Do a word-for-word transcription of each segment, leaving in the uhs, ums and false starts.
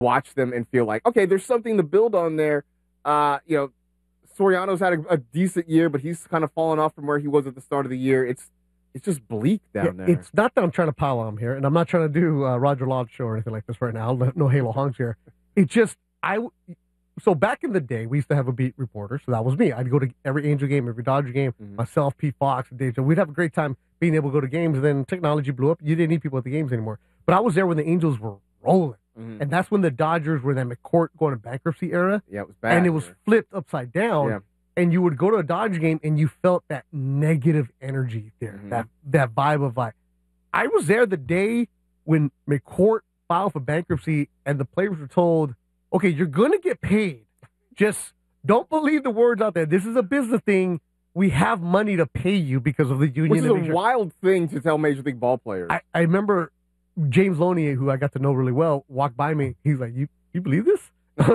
watch them and feel like, okay, there's something to build on there. Uh, you know, Soriano's had a, a decent year, but he's kind of fallen off from where he was at the start of the year. It's it's just bleak down Yeah, there. it's not that I'm trying to pile on here, and I'm not trying to do uh, Roger Lodge show or anything like this right now. No Halo honks here. It just I so back in the day we used to have a beat reporter, so that was me. I'd go to every Angel game, every Dodger game. Mhm. Myself, Pete Fox, and Dave. So we'd have a great time being able to go to games. And then technology blew up. You didn't need people at the games anymore. But I was there when the Angels were rolling, Mhm. and that's when the Dodgers were in that McCourt going to bankruptcy era, Yeah, it was bad. and it was here. flipped upside down. Yeah. And you would go to a Dodger game and you felt that negative energy there, Mhm. that that vibe of like, I was there the day when McCourt filed for bankruptcy and the players were told, okay, you're going to get paid. Just don't believe the words out there. This is a business thing. We have money to pay you because of the union. Which is and a make sure- wild thing to tell Major League ball players. I, I remember James Loney, who I got to know really well, walked by me. He's like, you, you believe this?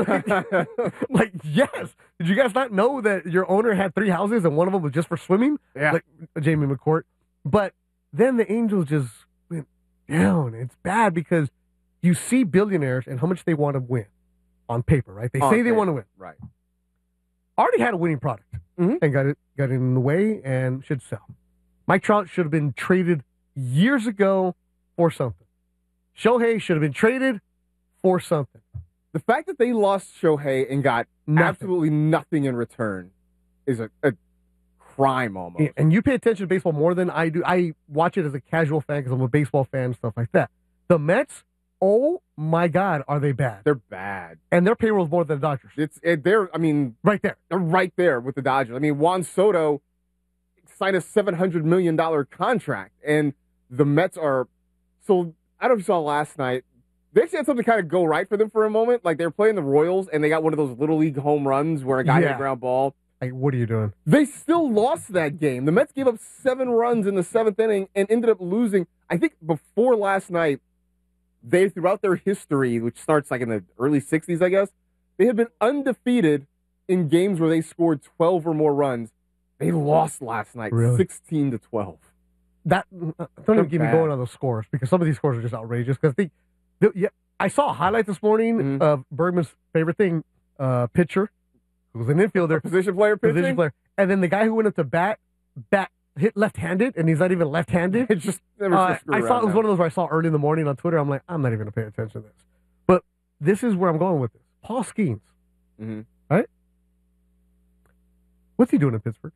Like, yes. Did you guys not know that your owner had three houses and one of them was just for swimming? Yeah. Like Jamie McCourt. But then the Angels just went down. It's bad because you see billionaires and how much they want to win on paper, right? They On say they paper, want to win. Right. Already had a winning product Mhm. and got it got it in the way and should sell. Mike Trout should have been traded years ago for something. Shohei should have been traded for something. The fact that they lost Shohei and got Nothing. absolutely nothing in return is a, a crime almost. Yeah, and you pay attention to baseball more than I do. I watch it as a casual fan because I'm a baseball fan and stuff like that. The Mets, oh my God, are they bad? They're bad. And their payroll is more than the Dodgers. It's it, they're. I mean, Right there. they're right there with the Dodgers. I mean, Juan Soto signed a seven hundred million dollar contract, and the Mets are. So I don't know if you saw last night. They actually had something kind of go right for them for a moment. Like they were playing the Royals, and they got one of those little league home runs where a guy hit Yeah. a ground ball. Like, what are you doing? They still lost that game. The Mets gave up seven runs in the seventh inning and ended up losing. I think before last night, they, throughout their history, which starts like in the early sixties, I guess, they had been undefeated in games where they scored twelve or more runs. They lost last night, Really? sixteen to twelve. That don't They're even get me bad. going on those scores because some of these scores are just outrageous. Because they, they, yeah, I saw a highlight this morning Mhm. of Bergman's favorite thing, uh, pitcher, who was an infielder, Position player pitching? position player, and then the guy who went up to bat, bat hit left-handed, and he's not even left-handed. It's just never Uh, screw I saw around it was now. one of those where I saw early in the morning on Twitter. I'm like, I'm not even going to pay attention to this. But this is where I'm going with this. Paul Skeens, Mhm. right? What's he doing in Pittsburgh?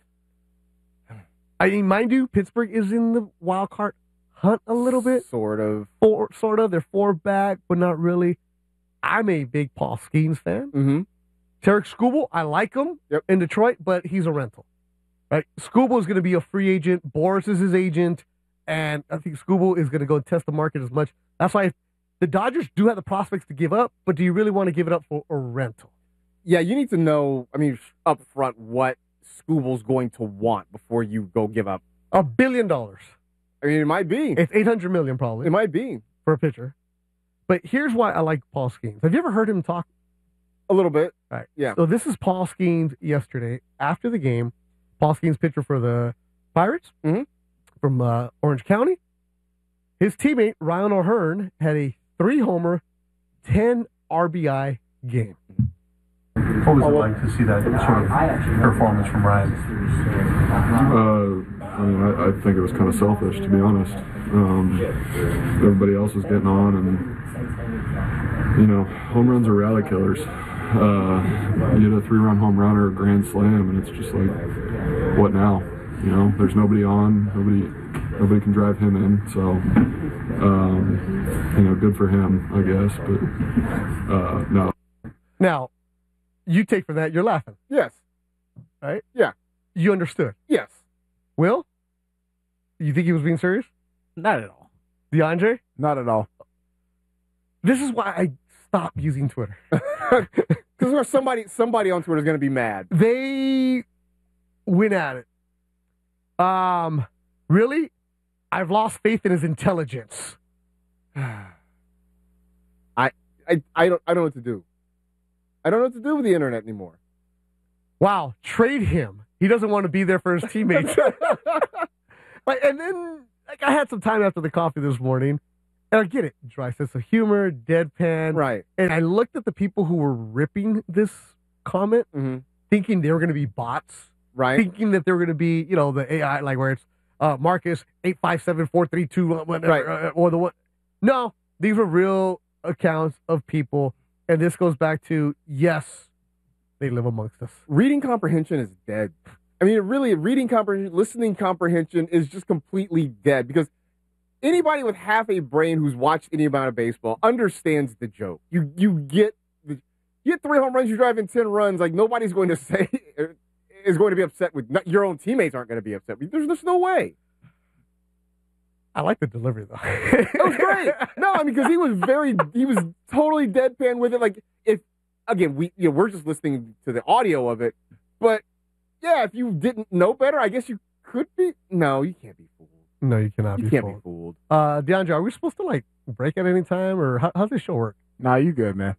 I mean, mind you, Pittsburgh is in the wild card hunt a little bit. Sort of. Four, sort of. They're four back, but not really. I'm a big Paul Skeens fan. Mm-hmm. Tarek Skubal, I like him Yep. in Detroit, but he's a rental. Right? Skubal is going to be a free agent. Boris is his agent, and I think Skubal is going to go and test the market as much. That's why the Dodgers do have the prospects to give up, but do you really want to give it up for a rental? Yeah, you need to know, I mean, up front what Scubal's going to want before you go give up. A billion dollars. I mean, it might be. It's eight hundred million probably It might be. for a pitcher. But here's why I like Paul Skeens. Have you ever heard him talk? A little bit. All right. Yeah. So this is Paul Skeens yesterday after the game. Paul Skeens, pitcher for the Pirates Mhm. from uh, Orange County. His teammate Ryan O'Hearn had a three-homer, ten R B I game. What was it like to see that sort of performance from Ryan? Uh, I mean, I, I think it was kind of selfish, to be honest. Um, everybody else was getting on, and, you know, home runs are rally killers. Uh, you hit a three-run home run or a grand slam, and it's just like, what now? You know, there's nobody on, nobody nobody can drive him in, so, um, you know, good for him, I guess, but, uh, no. Now, you take from that, you're laughing, Yes. right? Yeah. You understood. Yes. Will? You think he was being serious? Not at all. DeAndre? Not at all. This is why I stopped using Twitter. Because somebody somebody on Twitter is going to be mad. They went at it. Um, really? I've lost faith in his intelligence. I, I I don't I don't know what to do. I don't know what to do with the internet anymore. Wow, trade him. He doesn't want to be there for his teammates. Like, and then, like, I had some time after the coffee this morning, And I get it. Dry sense of humor, deadpan. Right. And I looked at the people who were ripping this comment, Mm-hmm. thinking they were going to be bots, Right. thinking that they were going to be, you know, the A I, like where it's uh, Marcus eight five seven four three two, whatever, Right. uh, or the what. No, these were real accounts of people. And this goes back to, yes, they live amongst us. Reading comprehension is dead. I mean, really, reading comprehension, listening comprehension is just completely dead because anybody with half a brain who's watched any amount of baseball understands the joke. You you get the, you get three home runs, you drive in ten runs. Like nobody's going to say is going to be upset with your own teammates aren't going to be upset with you. There's there's no way. I like the delivery though. That was great. No, I mean because he was very he was totally deadpan with it. Like if again we you know we're just listening to the audio of it, but yeah, if you didn't know better, I guess you could be. No, you can't be fooled. No, you cannot You be can't fooled. be fooled. Uh, DeAndre, are we supposed to like break at any time, or how, how's this show work? Nah, you good, man.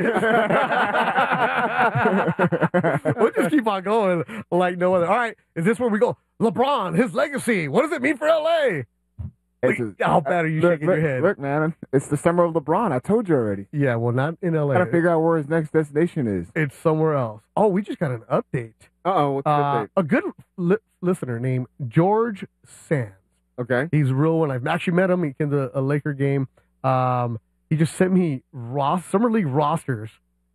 We'll just keep on going like no other. All right, is this where we go? LeBron, his legacy. What does it mean for L A? It's Like, a- how bad are you look, shaking look, your head? Look, man, it's the summer of LeBron. I told you already. Yeah, well, not in L A. Gotta figure out where his next destination is. It's somewhere else. Oh, we just got an update. Uh oh. What's the Uh, update? a good li- listener named George Sands. Okay. He's a real one. I've actually met him. He came to a Laker game. Um, he just sent me ros- summer league rosters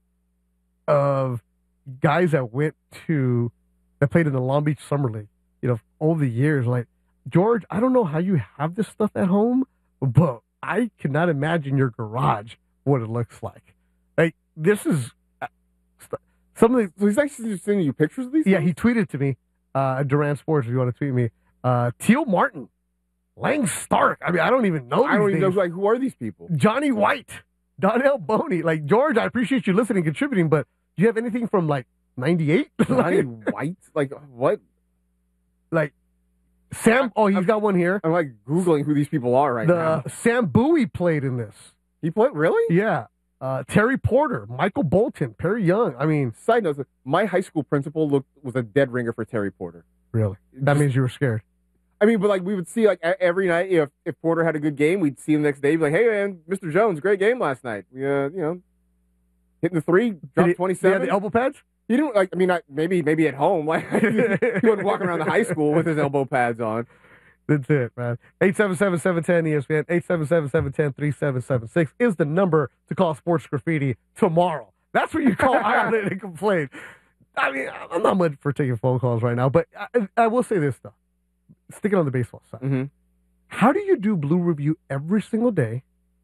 of guys that went to that played in the Long Beach Summer League. You know, over the years. Like George, I don't know how you have this stuff at home, but I cannot imagine your garage what it looks like. Like this is uh, st- some of the So he's actually just sending you pictures of these? yeah, things? he tweeted to me, uh, Durant Sports, if you want to tweet me, uh, Teal Martin, Lang Stark. I mean, I don't even know I don't these even know. names. Like, who are these people? Johnny White, Donnell Boney. Like, George, I appreciate you listening, contributing, but do you have anything from, like, ninety-eight? Johnny like, White? Like, what? like, Sam, oh, he's got one here. I'm like Googling who these people are right the now. Sam Bowie played in this. He played? Really? Yeah. Uh, Terry Porter, Michael Bolton, Perry Young. I mean, Side note, my high school principal looked was a dead ringer for Terry Porter. really? That Just- means you were scared. I mean, but like we would see like e- every night if if Porter had a good game, we'd see him the next day. Be like, hey man, Mister Jones, great game last night. We, uh, you know, hitting the three, Did dropped he- twenty did he have seven. the elbow pads? He didn't like. I mean, not, maybe maybe at home, like he wasn't walking around the high school with his elbow pads on. That's it, man. eight seven seven, seven one zero, E S P N, eight seven seven, seven one zero, three seven seven six is the number to call Sports Graffiti tomorrow. That's when you call Ireland and complain. I mean, I'm not much for taking phone calls right now, but I, I will say this, though. Sticking on the baseball side. Mm-hmm. How do you do Blue Review every single day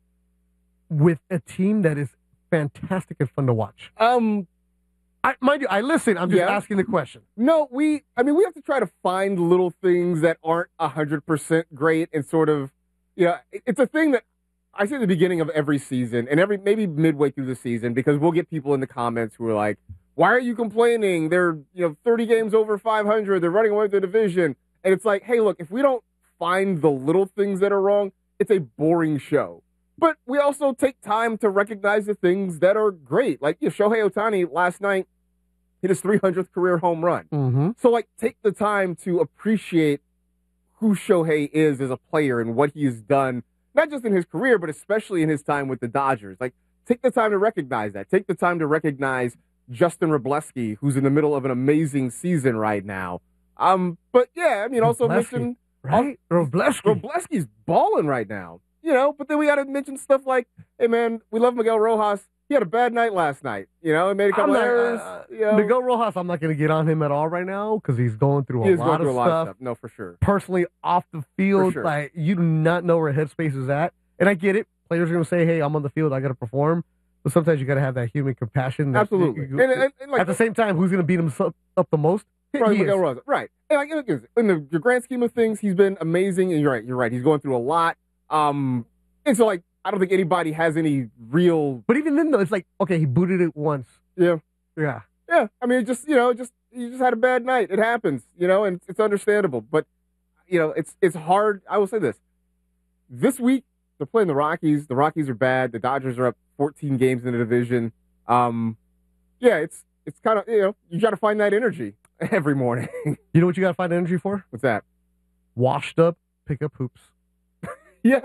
with a team that is fantastic and fun to watch? Um, I, mind you, I listen. I'm just Yeah. asking the question. no, we. I mean, we have to try to find little things that aren't a hundred percent great and sort of, you know, it- it's a thing that I say at the beginning of every season and every maybe midway through the season because we'll get people in the comments who are like, "Why are you complaining? They're you know thirty games over five hundred. They're running away with the division." And it's like, hey, look, if we don't find the little things that are wrong, it's a boring show. But we also take time to recognize the things that are great. Like, you know, Shohei Ohtani last night hit his three hundredth career home run. Mm-hmm. So, like, take the time to appreciate who Shohei is as a player and what he has done, not just in his career, but especially in his time with the Dodgers. Like, take the time to recognize that. Take the time to recognize Justin Robleski, who's in the middle of an amazing season right now. Um, but yeah, I mean, also Robleski. mention Right? Robleski. Robleski's balling right now, you know. But then we got to mention stuff like, hey man, we love Miguel Rojas. He had a bad night last night, you know. He made a couple I'm not- errors. uh, you know. Miguel Rojas, I'm not going to get on him at all right now because he's going through a He is lot going of through a stuff. lot of stuff. No, for sure. Personally, off the field, sure. like you do not know where headspace is at. And I get it. Players are going to say, "Hey, I'm on the field. I got to perform." But sometimes you got to have that human compassion. That Absolutely. you- And, and, and like at the same time, who's going to beat him up, up the most? Probably He Miguel is. Rojas. Right. And like, look, in the, the grand scheme of things, he's been amazing. And you're right. You're right. He's going through a lot. Um, and so like, I don't think anybody has any real. But even then, though, it's like, okay, he booted it once. Yeah. Yeah. Yeah. I mean, it just you know, just he just had a bad night. It happens, you know, and it's understandable. But you know, it's it's hard. I will say this: this week they're playing the Rockies. The Rockies are bad. The Dodgers are up fourteen games in the division. Um, yeah, it's it's kind of you know, you got to find that energy every morning. You know what you got to find energy for? What's that? Washed up, pick up hoops. Yes.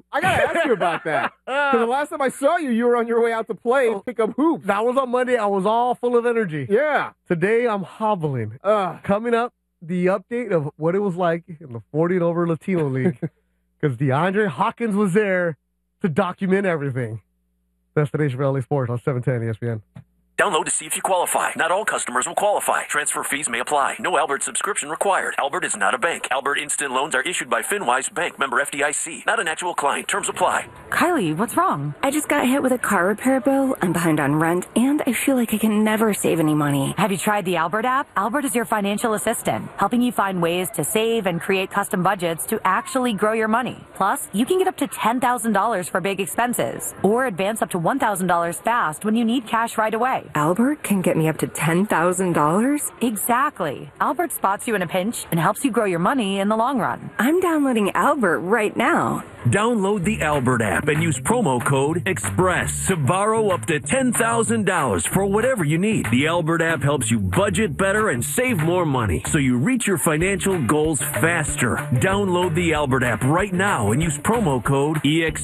I got to ask you about that. Because the last time I saw you, you were on your way out to play and pick up hoops. That was on Monday. I was all full of energy. Yeah. Today, I'm hobbling. Uh, Coming up, the update of what it was like in the forty and over Latino League. Because DeAndre Hawkins was there to document everything. Destination for L A Sports on seven ten E S P N. Download to see if you qualify. Not all customers will qualify. Transfer fees may apply. No Albert subscription required. Albert is not a bank. Albert Instant Loans are issued by FinWise Bank, member F D I C. Not an actual client. Terms apply. Kylie, what's wrong? I just got hit with a car repair bill. I'm behind on rent, and I feel like I can never save any money. Have you tried the Albert app? Albert is your financial assistant, helping you find ways to save and create custom budgets to actually grow your money. Plus, you can get up to ten thousand dollars for big expenses, or advance up to one thousand dollars fast when you need cash right away. Albert can get me up to ten thousand dollars? Exactly. Albert spots you in a pinch and helps you grow your money in the long run. I'm downloading Albert right now. Download the Albert app and use promo code EXPRESS to borrow up to ten thousand dollars for whatever you need. The Albert app helps you budget better and save more money so you reach your financial goals faster. Download the Albert app right now and use promo code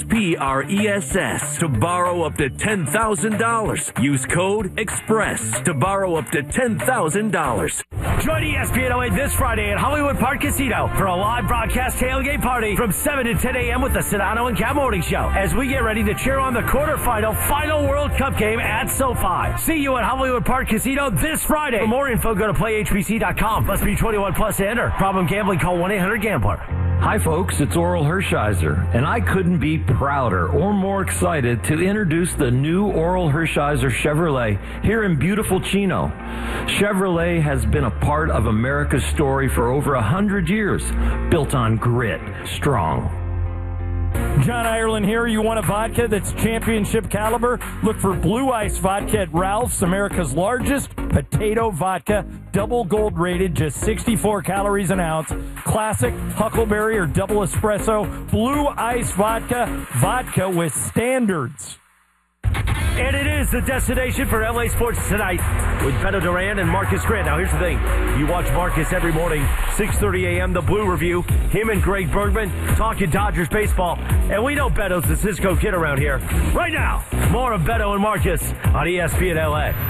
EXPRESS to borrow up to ten thousand dollars. Use code EXPRESS to borrow up to ten thousand dollars. Join E S P N L A this Friday at Hollywood Park Casino for a live broadcast tailgate party from seven to ten a.m. with the Sedano and Cat Morning Show as we get ready to cheer on the quarterfinal final World Cup game at SoFi. See you at Hollywood Park Casino this Friday. For more info, go to play H B C dot com. Must be twenty-one plus to enter. Problem gambling, call one eight hundred gambler. Hi folks, it's Oral Hershiser, and I couldn't be prouder or more excited to introduce the new Oral Hershiser Chevrolet here in beautiful Chino. Chevrolet has been a part of America's story for over a hundred years, built on grit, strong. John Ireland here. You want a vodka that's championship caliber? Look for Blue Ice Vodka at Ralph's, America's largest potato vodka, double gold rated, just sixty-four calories an ounce. Classic, huckleberry, or double espresso. Blue Ice Vodka, vodka with standards. And it is the destination for L A Sports tonight with Beto Duran and Marcus Grant. Now, here's the thing. You watch Marcus every morning, six thirty a.m., The Blue Review. Him and Greg Bergman talking Dodgers baseball. And we know Beto's the Cisco Kid around here. Right now, more of Beto and Marcus on E S P N L A.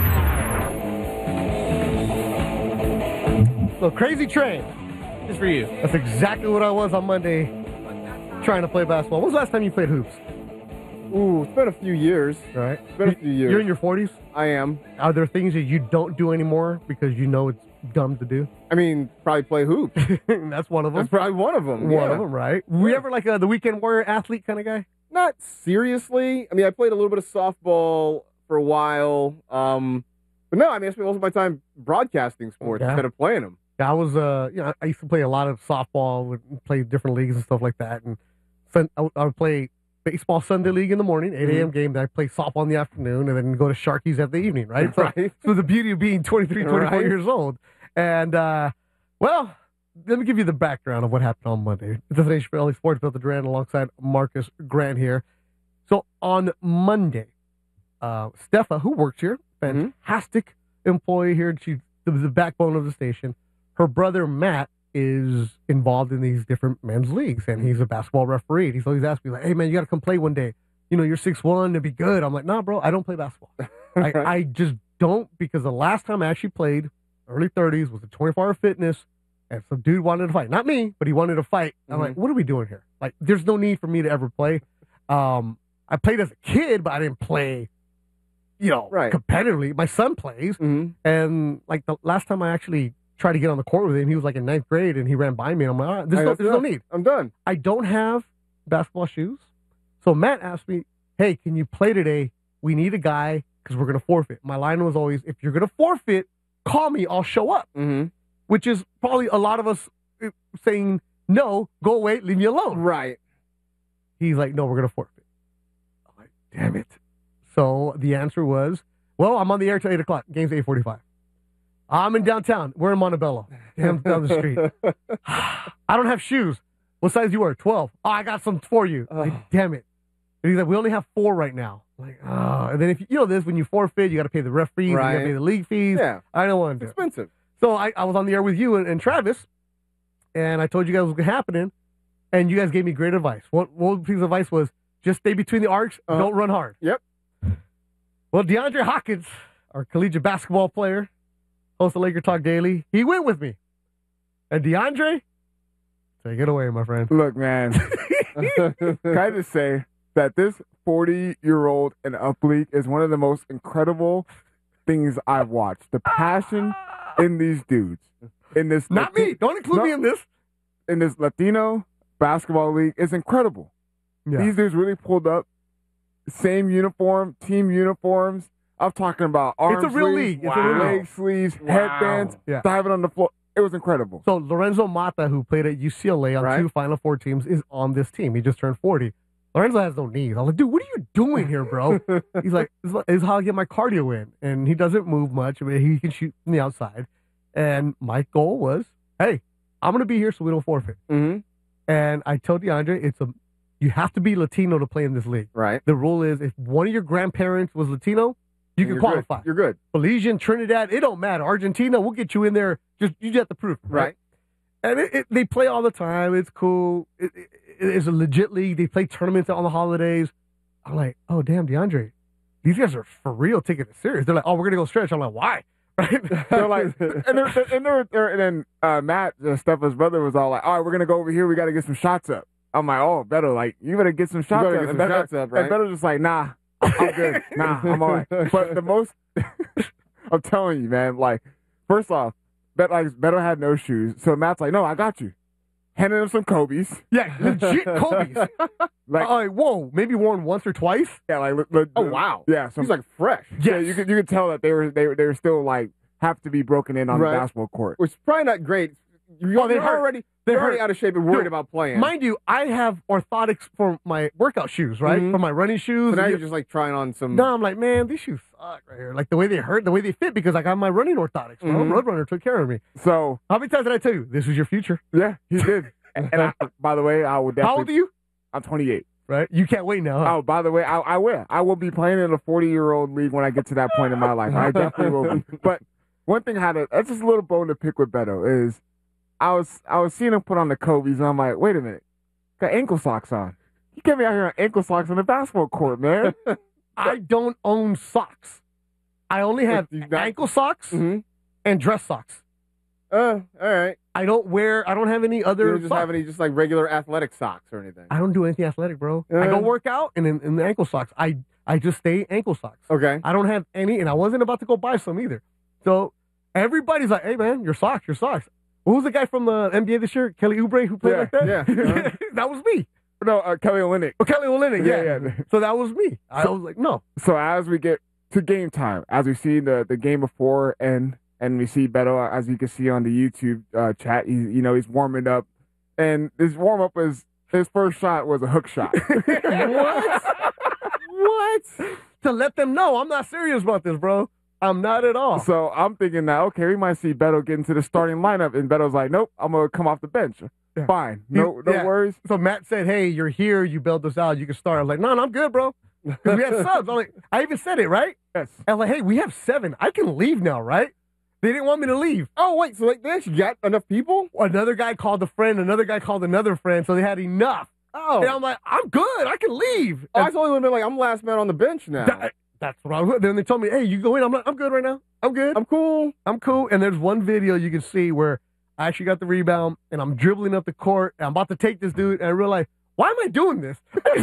So, Crazy Train. It's for you. That's exactly what I was on Monday trying to play basketball. When was the last time you played hoops? Ooh, it's been a few years. Right. It's been a few years. You're in your forties? I am. Are there things that you don't do anymore because you know it's dumb to do? I mean, probably play hoops. That's one of them. That's probably one of them. One yeah. of them, right? Were you ever like a, the weekend warrior athlete kind of guy? Not seriously. I mean, I played a little bit of softball for a while. Um, but no, I mean, I spent most of my time broadcasting sports Yeah. instead of playing them. Yeah, I was, uh, you know, I used to play a lot of softball, would play different leagues and stuff like that. And sun, I, would, I would play baseball Sunday league in the morning, eight a.m. Mhm. game. Then I play softball in the afternoon, and then go to Sharkies at the evening, right? So, Right. so the beauty of being twenty-three, twenty-four Right. years old. And, uh, well, let me give you the background of what happened on Monday. The Destination for L A Sports, Bill Duran, alongside Marcus Grant here. So on Monday, uh, Stefa, who works here, fantastic employee here. She's the, the backbone of the station. Her brother, Matt, is involved in these different men's leagues, and he's a basketball referee. And he's always asking me, like, hey, man, you got to come play one day. You know, you're six one, to be good. I'm like, nah, bro, I don't play basketball. I, I just don't, because the last time I actually played, early thirties, was a twenty-four hour fitness, and some dude wanted to fight. Not me, but he wanted to fight. I'm like, what are we doing here? Like, there's no need for me to ever play. Um, I played as a kid, but I didn't play, you know, Right. competitively. My son plays, and like the last time I actually tried to get on the court with him, he was like in ninth grade, and he ran by me, and I'm like, all right, there's, All no, right, there's no that's need. I'm done. I don't have basketball shoes. So Matt asked me, hey, can you play today? We need a guy because we're going to forfeit. My line was always, if you're going to forfeit, call me, I'll show up. Mm-hmm. Which is probably a lot of us uh, saying, no, go away, leave me alone. Right. He's like, no, we're going to forfeit. I'm like, damn it. So the answer was, well, I'm on the air till eight o'clock. Game's eight forty-five. I'm in downtown. We're in Montebello. Damn, down the street. I don't have shoes. What size you wear? twelve. Oh, I got some for you. Oh. Like, damn it. And he's like, we only have four right now. I'm like, oh. And then if you, you know this, when you forfeit, you got to pay the ref fees, you got Right. to pay the league fees. Yeah. I don't want to It's do it. expensive. So I, I was on the air with you and, and Travis, and I told you guys what was happening. and you guys gave me great advice. One, one piece of advice was just stay between the arcs, Uh-huh. don't run hard. Yep. Well, DeAndre Hopkins, our collegiate basketball player, host of Laker Talk Daily, he went with me. And DeAndre, take it away, my friend. Look, man, can I just say that this forty-year-old and up league is one of the most incredible things I've watched. The passion in these dudes. In this Not Lati- me. Don't include No. me in this. In this Latino basketball league is incredible. Yeah. These dudes really pulled up. Same uniform, team uniforms. I'm talking about arm It's a real sleeves, league. It's a real leg league. sleeves, Wow. headbands, Yeah. diving on the floor. It was incredible. So Lorenzo Mata, who played at U C L A on Right. two Final Four teams, is on this team. He just turned forty. Lorenzo has no knees. I'm like, dude, what are you doing here, bro? He's like, this is how I get my cardio in. And he doesn't move much. I mean, he can shoot from the outside. And my goal was, hey, I'm going to be here so we don't forfeit. Mm-hmm. And I told DeAndre, it's a, you have to be Latino to play in this league. Right. The rule is if one of your grandparents was Latino, you can You're qualify. Good. You're good. Belizean, Trinidad, it don't matter. Argentina, we'll get you in there. Just you just have to prove. Right. And it, it, they play all the time. It's cool. It, it, it's a legit league. They play tournaments on the holidays. I'm like, oh, damn, DeAndre, these guys are for real taking it serious. They're like, oh, we're going to go stretch. I'm like, why? Right? They're like, and, they're, and, they're, they're, and then uh, Matt, uh, Stefan's brother, was all like, all right, we're going to go over here. We got to get some shots up. I'm like, oh, Beto, like, you better get some shots better up. get and some Beto, shots up, right? And Beto's just like, nah, I'm good. Nah, I'm all right. But the most, I'm telling you, man, like, first off, Bet, like, Beto had no shoes. So Matt's like, no, I got you. Handed him some Kobe's. Yeah, legit Kobe's. Like, uh, whoa, maybe worn once or twice. yeah, like, le- le- Oh, wow. Yeah, some, He's like fresh. yeah, Yes. you could you could tell that they were they were they were still like have to be broken in on Right. the basketball court. Which is probably not great. You're, Oh, they you're hurt. already, They you're already hurt. out of shape and worried Dude, about playing. Mind you, I have orthotics for my workout shoes, right? Mhm. For my running shoes. so now And you're just like trying on some. No, I'm like, man, these shoes suck right here. Like the way they hurt, the way they fit, because I got my running orthotics. Bro. Mhm. Roadrunner took care of me. So How many times did I tell you this is your future? yeah, he did. and and I, by the way, I would definitely. How old are you? I'm twenty-eight. Right? You can't wait now. Huh? Oh, by the way, I, I will. I will be playing in a forty-year-old league when I get to that point in my life. I definitely will be. But one thing I had a that's just a little bone to pick with Beto is I was I was seeing him put on the Kobe's and I'm like, wait a minute, got ankle socks on. He get me out here on ankle socks on the basketball court, man. I don't own socks. I only have You not- ankle socks Mm-hmm. and dress socks. Uh, all right. I don't wear. I don't have any You other. don't just socks. have any just like regular athletic socks or anything. I don't do anything athletic, bro. I go Uh. work out and in, in the ankle socks. I I just stay ankle socks. Okay. I don't have any, and I wasn't about to go buy some either. So everybody's like, "Hey, man, your socks, your socks." Who was the guy from the N B A this year? Kelly Oubre, who played Yeah, like that? yeah. Uh-huh. That was me. No, uh, Kelly Olynyk. Oh, Kelly Olynyk. Yeah, Yeah, yeah. So that was me. I was like, no. So as we get to game time, as we see the, the game before and and we see Beto, as you can see on the YouTube uh, chat, he's you know he's warming up, and his warm up was his first shot was a hook shot. What? What? To let them know I'm not serious about this, bro. I'm not at all. So I'm thinking that okay, we might see Beto get into the starting lineup, and Beto's like, nope, I'm gonna come off the bench. Yeah. Fine, no no Yeah. worries. So Matt said, "Hey, you're here. You bailed us out. You can start." I was like, "No, no, I'm good, bro." Because we had subs. I'm like, I even said it, right? Yes. I was like, "Hey, we have seven. I can leave now, right?" They didn't want me to leave. Oh wait, so like they actually got enough people? Another guy called a friend. Another guy called another friend. So they had enough. Oh, And I'm like, "I'm good. I can leave." oh I And only would have been like, I'm last man on the bench now. that- that's what I was. Then they told me, "Hey, you go in." I'm like, "I'm good right now. I'm good. I'm cool. I'm cool." And there's one video you can see where I actually got the rebound and I'm dribbling up the court and I'm about to take this dude and I realize, why am I doing this?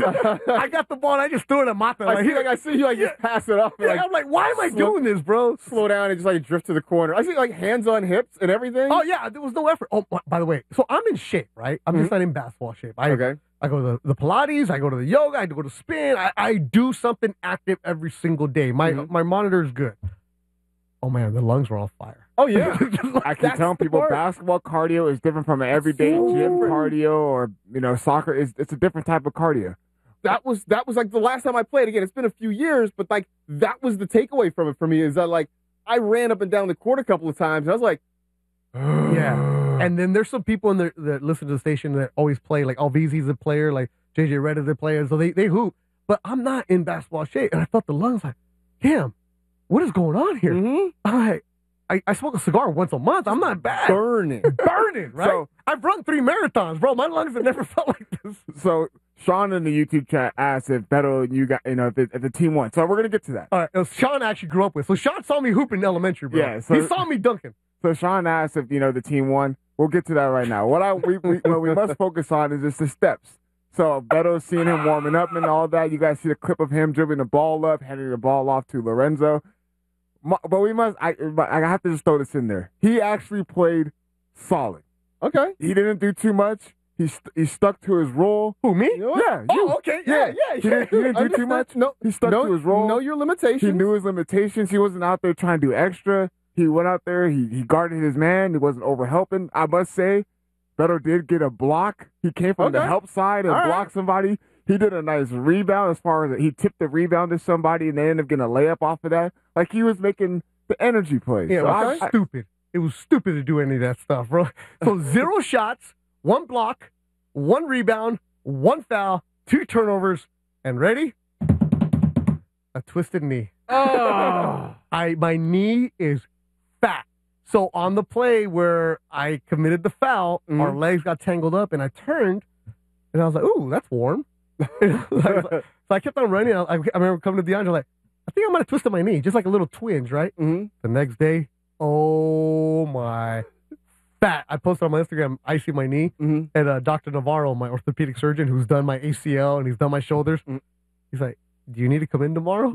I got the ball and I just threw it at Mata. I Like, see, like I see you like just pass it up. And, yeah, like, I'm like, why am I slow- doing this, bro? slow down and just like drift to the corner. I see like hands on hips and everything. Oh yeah, there was no effort. Oh, by the way, so I'm in shape, right? I'm just not in basketball shape. I, Okay. I go to the, the Pilates, I go to the yoga, I go to spin. I, I do something active every single day. My Mhm. my monitor is good. Oh man, the lungs were on fire. Oh yeah. I keep That's telling the people part. basketball cardio is different from an everyday so gym different. cardio or you know soccer. Is it's a different type of cardio. that was that was like the last time I played. Again, it's been a few years, but like that was the takeaway from it for me is that like I ran up and down the court a couple of times and I was like, Yeah. And then there's some people in there that listen to the station that always play, like Alvizi's a player, like J J Redd is a player, so they, they hoop. But I'm not in basketball shape. And I felt the lungs like, damn, what is going on here? mm-hmm. I'm like, I, I smoke a cigar once a month. I'm not bad. Burning. Burning, right? So- I've run three marathons, bro. My lungs have never felt like this. So Sean in the YouTube chat asked if Beto and you got, you know, if the, if the team won. So we're gonna get to that. All right, it was Sean I actually grew up with. So Sean saw me hoop in elementary, bro. Yeah, so- he saw me dunking. So Sean asked if you know the team won. We'll get to that right now. What I we, we what we must focus on is just the steps. So Beto's seeing him warming up and all that. You guys see the clip of him dribbling the ball up, handing the ball off to Lorenzo. Mo- But we must. I but I have to just throw this in there. He actually played solid. Okay. He didn't do too much. He st- he stuck to his role. Who, me? You know what? Yeah. You. Oh, okay. Yeah, yeah. He didn't, he didn't do too Understand. much. No, He stuck know, to his role. Know your limitations. He knew his limitations. He wasn't out there trying to do extra. He went out there. He he guarded his man. He wasn't overhelping. I must say, Beto did get a block. He came from the Okay. help side and All right. blocked somebody. He did a nice rebound as far as he tipped the rebound to somebody and they ended up getting a layup off of that. Like he was making the energy plays. Yeah, So it I- was I- stupid. It was stupid to do any of that stuff, bro. So zero shots, one block, one rebound, one foul, two turnovers, and ready? A twisted knee. Oh. I my knee is fat. So on the play where I committed the foul, Mhm. our legs got tangled up, and I turned, and I was like, "Ooh, that's warm." So I kept on running. I, I remember coming to DeAndre like, "I think I might have twisted my knee, just like a little twinge, right?" hmm The next day, oh my, fat. I posted on my Instagram, I see my knee, hmm and uh, Doctor Navarro, my orthopedic surgeon, who's done my A C L and he's done my shoulders, Mm. he's like, "Do you need to come in tomorrow?"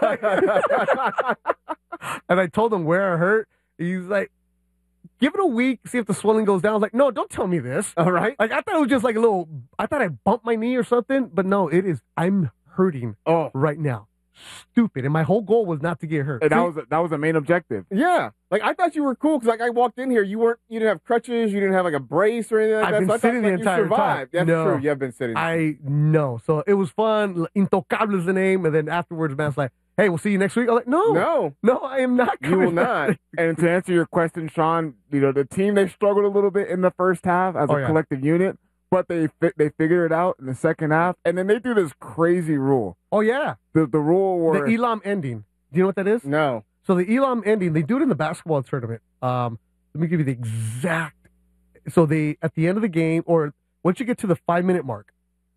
And I told him where I hurt. He's like, "Give it a week, see if the swelling goes down." I was like, "No, don't tell me this." All right. Like I thought it was just like a little. I thought I bumped my knee or something, but no, it is. I'm hurting Oh. right now. Stupid, and my whole goal was not to get hurt. and that was that was the main objective. Yeah. Like I thought you were cool because like I walked in here, you weren't, you didn't have crutches, you didn't have like a brace or anything like I've that. been so I thought, sitting the like, entire you survived. time. That's No. true. You have been sitting. I know. So it was fun. Intocable is the name. And then afterwards, man's like, "Hey, we'll see you next week." I'm like, no, no, no, I am not you coming will back." not. And to answer your question, Sean, you know the team they struggled a little bit in the first half as Oh, a yeah. collective unit, but they fi- they figured it out in the second half, and then they do this crazy rule. Oh, yeah. The the rule The where Elam ending. Do you know what that is? No. So the Elam ending, they do it in the basketball tournament. Um, let me give you the exact. So they, at the end of the game, or once you get to the five minute mark,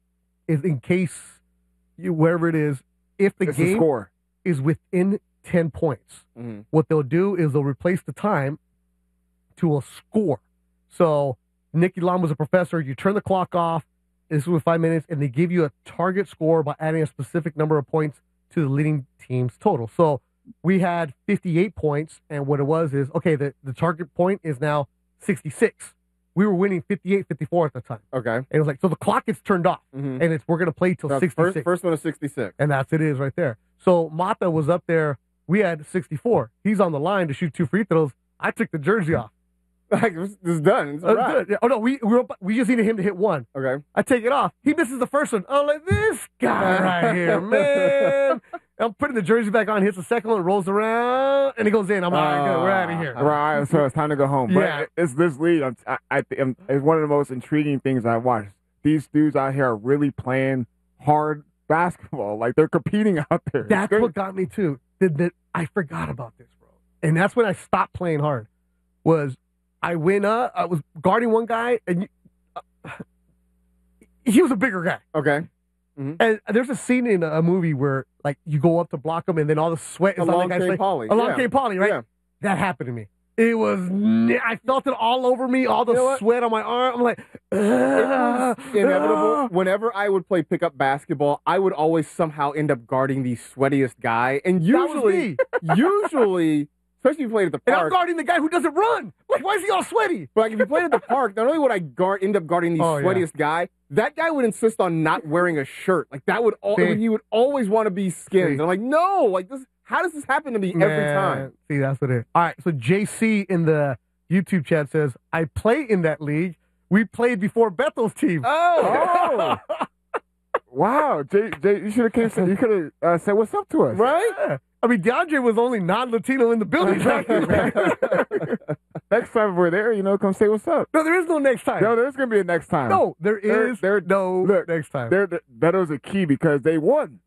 is in case you, wherever it is, if the it's the game score. is within ten points, Mhm. what they'll do is they'll replace the time to a score. So Nicky Lam was a professor. You turn the clock off. This was five minutes, and they give you a target score by adding a specific number of points to the leading team's total. So we had fifty-eight points, and what it was is, okay, the, the target point is now sixty-six. We were winning fifty-eight fifty-four at the time. Okay. And it was like, so the clock gets turned off, Mhm. and it's we're going to play till So sixty-six. first, first one is sixty-six. And that's it is right there. So Mata was up there. We had sixty-four. He's on the line to shoot two free throws. I took the jersey off. Like this is done. It's a Uh, wrap. good. Yeah. Oh no, we we, were, up- we just needed him to hit one. Okay. I take it off. He misses the first one. I'm like, this guy right here, man. I'm putting the jersey back on. Hits the second one, rolls around, and he goes in. I'm like, all right, good. We're out of here. Right, so it's time to go home. But Yeah. it's this league. I'm, I, I, I'm, it's one of the most intriguing things I've watched. These dudes out here are really playing hard basketball. Like they're competing out there. It's That's great. what got me too. That, that I forgot about this, bro. And that's when I stopped playing hard. Was I went up, I was guarding one guy, and you, uh, he was a bigger guy. Okay. And there's a scene in a movie where, like, you go up to block him, and then all the sweat is on Along the guy's came face. Polly. Along Yeah. came Polly, right? Yeah. That happened to me. It was, n- I felt it all over me, all the You know what? sweat on my arm. I'm like, It was "Ugh, inevitable. ugh." Whenever I would play pickup basketball, I would always somehow end up guarding the sweatiest guy. And That was usually, me. usually, especially if you played at the And I'm park. guarding the guy who doesn't run. Like, why is he all sweaty? But like if you played at the park, not only would I guard end up guarding the Oh, yeah. sweatiest guy, that guy would insist on not wearing a shirt. Like that would all See? he would always want to be skinned. See? And I'm like, no, like this. How does this happen to me every Man, time? See, that's what it is. All right, so J C in the YouTube chat says, I play in that league. We played before Bethel's team. Oh, Wow, Jay, Jay, you should have came. You could have uh, said what's up to us. right? Yeah. I mean, DeAndre was only non-Latino in the building. Next time we're there, you know, come say what's up. No, there is no next time. No, there's gonna be a next time. No, there They're- is they're- no look, next time. They're, Beto's a key because they won.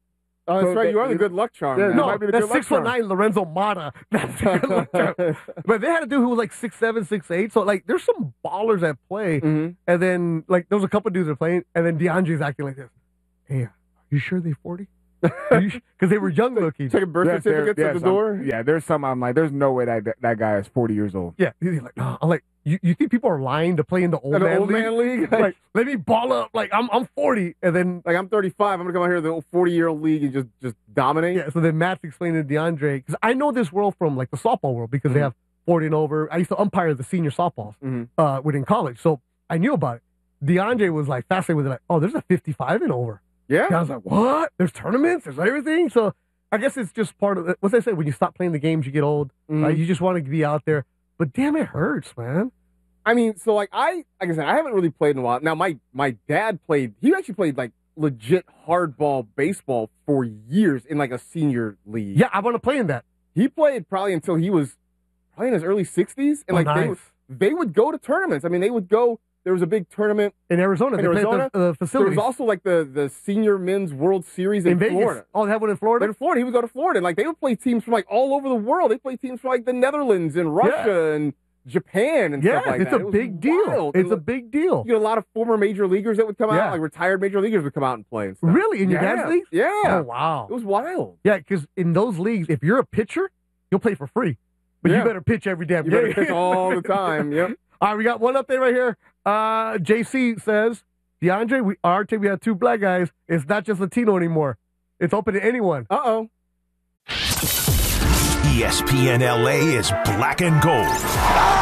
Oh, that's So right. they- You are the good luck charm. Yeah, man. no, No, might be the that's good luck six foot charm. nine Lorenzo Mata. That's the good luck charm. But they had a dude who was like six seven, six eight. So like, there's some ballers at play. Mhm. And then like, there was a couple dudes that are playing, and then DeAndre's acting like this. Hey, are you sure they forty? Because they were young looking. Taking birth Yes, there- certificates yes, at the I'm- door. Yeah, there's some I'm like, there's no way that that guy is forty years old. Yeah, he's like, no. I'm like, you, you think people are lying to play in the old An man old league? man league. Like, let me ball up. Like, I'm I'm forty, and then Like I'm thirty-five. I'm gonna come out here to the forty year old league and just just dominate. yeah. So then Matt's explaining to DeAndre because I know this world from like the softball world because they Mhm. have forty and over. I used to umpire the senior softballs Mhm. uh, within college, so I knew about it. DeAndre was like fascinated with it. Like, oh, there's a fifty-five and over. Yeah. And I was like, what? There's tournaments. There's everything. So I guess it's just part of it. What they say when you stop playing the games, you get old. Mhm. Right? You just want to be out there. But damn, it hurts, man. I mean, so like I, like I said, I haven't really played in a while. Now my my dad played. He actually played like legit hardball baseball for years in like a senior league. Yeah, I want to play in that. He played probably until he was probably in his early sixties, and Oh, like they nice. would they would go to tournaments. I mean, they would go. There was a big tournament In Arizona, in they played Arizona. at the uh, There facilities. was also like the the senior men's World Series in, in Vegas. Florida. Oh, they have one in Florida? In Florida, he would go to Florida, and like they would play teams from like all over the world. They play teams from like the Netherlands and Russia and Japan and Yeah, stuff like it's that. a It was big deal. wild. It's And, a like, big deal. You get a lot of former major leaguers that would come Yeah. out, like retired major leaguers would come out and play and stuff. Really? In your yeah. dad's league? Yeah. Oh, wow. It was wild. Yeah, because in those leagues, if you're a pitcher, you'll play for free. But Yeah. you better pitch every damn You game. better pitch all the time. Yep. All right, we got one update right here. Uh, J C says, DeAndre, we, our team, we have two black guys. It's not just Latino anymore. It's open to anyone. Uh-oh. E S P N L A is black and gold.